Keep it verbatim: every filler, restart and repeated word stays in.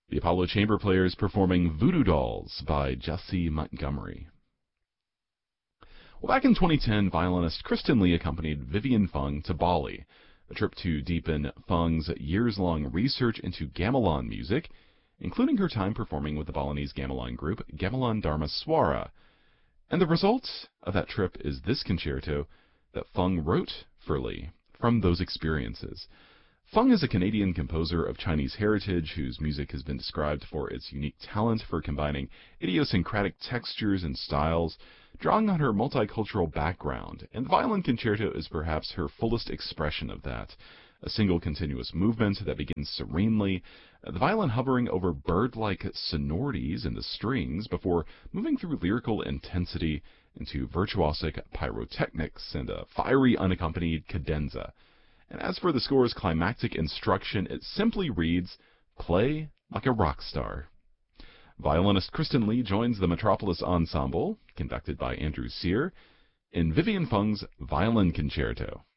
The Apollo Chamber Players performing Voodoo Dolls by Jussie Montgomery. Well, back in twenty ten, violinist Kristen Lee accompanied Vivian Fung to Bali, a trip to deepen Fung's years-long research into gamelan music, including her time performing with the Balinese gamelan group Gamelan Dharma Swara. And the result of that trip is this concerto that Fung wrote for Lee from those experiences. Fung is a Canadian composer of Chinese heritage whose music has been described for its unique talent for combining idiosyncratic textures and styles, drawing on her multicultural background, and the violin concerto is perhaps her fullest expression of that. A single continuous movement that begins serenely, the violin hovering over bird-like sonorities in the strings before moving through lyrical intensity into virtuosic pyrotechnics and a fiery unaccompanied cadenza. And as for the score's climactic instruction, it simply reads, "Play like a rock star." Violinist Kristen Lee joins the Metropolis Ensemble, conducted by Andrew Sear, in Vivian Fung's Violin Concerto.